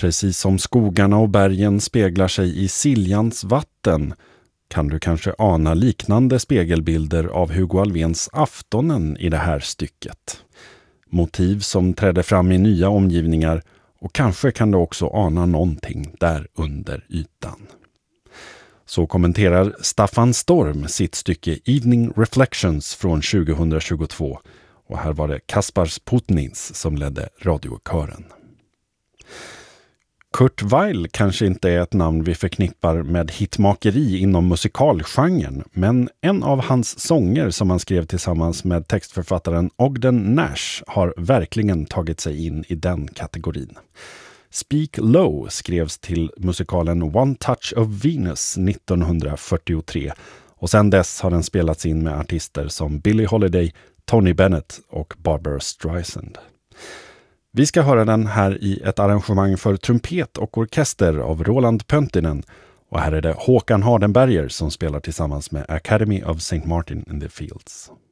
Precis som skogarna och bergen speglar sig i Siljans vatten kan du kanske ana liknande spegelbilder av Hugo Alfvéns Aftonen i det här stycket. Motiv som trädde fram i nya omgivningar och kanske kan du också ana någonting där under ytan. Så kommenterar Staffan Storm sitt stycke Evening Reflections från 2022 och här var det Kaspar Sputnins som ledde radiokören. Kurt Weill kanske inte är ett namn vi förknippar med hitmakeri inom musikalgenren, men en av hans sånger som han skrev tillsammans med textförfattaren Ogden Nash har verkligen tagit sig in i den kategorin. Speak Low skrevs till musikalen One Touch of Venus 1943 och sedan dess har den spelats in med artister som Billie Holiday, Tony Bennett och Barbra Streisand. Vi ska höra den här i ett arrangemang för trumpet och orkester av Roland Pöntinen och här är det Håkan Hardenberger som spelar tillsammans med Academy of St. Martin in the Fields.